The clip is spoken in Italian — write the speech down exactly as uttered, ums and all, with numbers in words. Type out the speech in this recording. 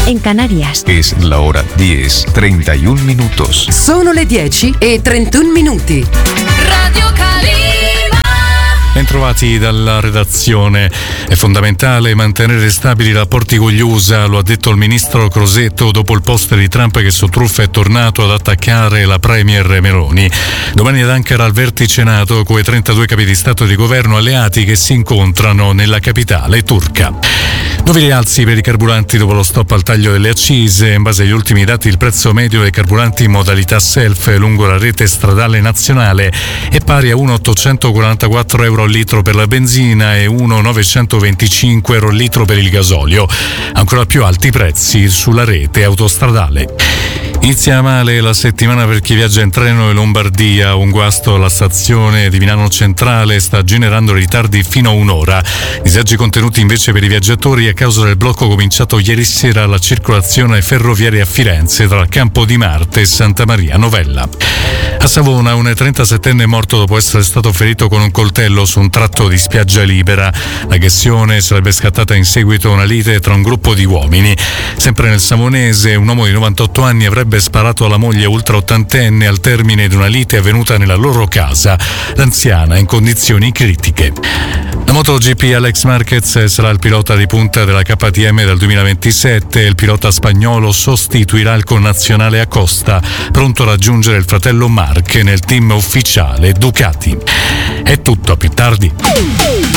en Canarias. Es la hora diez, treinta y un minutos. Sono le dieci e trentuno minuti. Radio Calima. Bentrovati dalla redazione. È fondamentale mantenere stabili i rapporti con gli U S A, lo ha detto il ministro Crosetto dopo il post di Trump che su truffa è tornato ad attaccare la premier Meloni. Domani ad Ankara al vertice NATO con i trentadue capi di Stato e di governo alleati che si incontrano nella capitale turca. Nuovi rialzi per i carburanti dopo lo stop al taglio delle accise. In base agli ultimi dati il prezzo medio dei carburanti in modalità self lungo la rete stradale nazionale è pari a uno virgola ottocentoquarantaquattro euro al litro per la benzina e uno virgola novecentoventicinque euro al litro per il gasolio. Ancora più alti i prezzi sulla rete autostradale. Inizia male la settimana per chi viaggia in treno in Lombardia. Un guasto alla stazione di Milano Centrale sta generando ritardi fino a un'ora. Disagi contenuti invece per i viaggiatori a causa del blocco cominciato ieri sera alla circolazione ferroviaria a Firenze tra Campo di Marte e Santa Maria Novella. A Savona un trentasettenne è morto dopo essere stato ferito con un coltello su un tratto di spiaggia libera. L'aggressione sarebbe scattata in seguito a una lite tra un gruppo di uomini. Sempre nel Savonese un uomo di novantotto anni avrebbe sparato alla moglie ultra ottantenne al termine di una lite avvenuta nella loro casa. L'anziana è in condizioni critiche. La MotoGP Alex Marquez sarà il pilota di punta della K T M del duemilaventisette. Il pilota spagnolo sostituirà il connazionale Acosta, pronto a raggiungere il fratello Marc nel team ufficiale Ducati. È tutto, a più tardi.